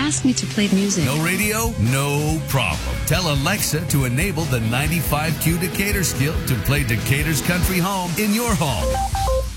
asked me to play music. No radio? No problem. Tell Alexa to enable the 95Q Decatur skill to play Decatur's Country Home in your home.